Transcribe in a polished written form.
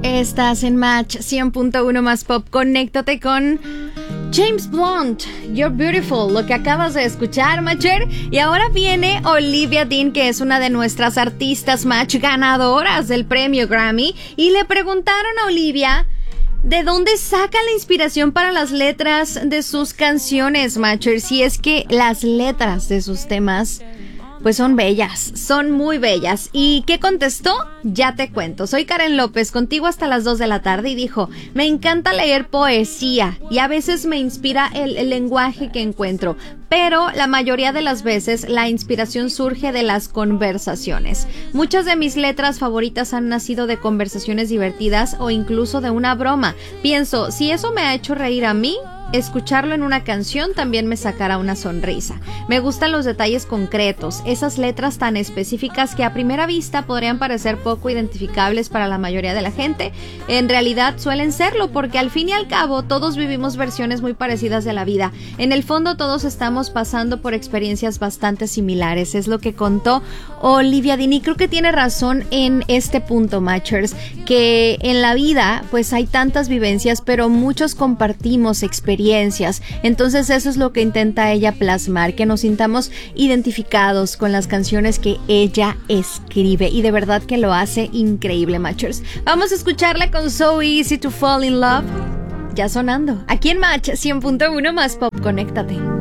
Estás en Match 100.1 más pop. Conéctate con James Blunt, You're Beautiful, lo que acabas de escuchar, Matcher. Y ahora viene Olivia Dean, que es una de nuestras artistas Match ganadoras del premio Grammy. Y le preguntaron a Olivia ¿de dónde saca la inspiración para las letras de sus canciones, Matcher? Si es que las letras de sus temas pues son bellas, son muy bellas. ¿Y qué contestó? Ya te cuento. Soy Karen López, contigo hasta las 2 de la tarde, y dijo: me encanta leer poesía y a veces me inspira el lenguaje que encuentro, pero la mayoría de las veces la inspiración surge de las conversaciones. Muchas de mis letras favoritas han nacido de conversaciones divertidas o incluso de una broma. Pienso, si eso me ha hecho reír a mí, escucharlo en una canción también me sacará una sonrisa. Me gustan los detalles concretos, esas letras tan específicas que a primera vista podrían parecer poco identificables para la mayoría de la gente. En realidad suelen serlo, porque al fin y al cabo todos vivimos versiones muy parecidas de la vida. En el fondo todos estamos pasando por experiencias bastante similares, es lo que contó Olivia Dean. Y creo que tiene razón en este punto, Matchers, que en la vida pues hay tantas vivencias, pero muchos compartimos experiencias. Entonces eso es lo que intenta ella plasmar, que nos sintamos identificados con las canciones que ella escribe, y de verdad que lo hace increíble, Matchers. Vamos a escucharla con So Easy to Fall in Love, ya sonando aquí en Match 100.1 más pop. Conéctate.